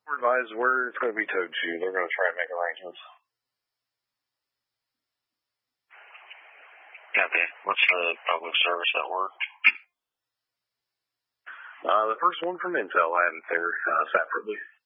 We're advised where it's going to be towed to. They're going to try and make arrangements. Okay. What's the public service at work? The first one from Intel had it there separately.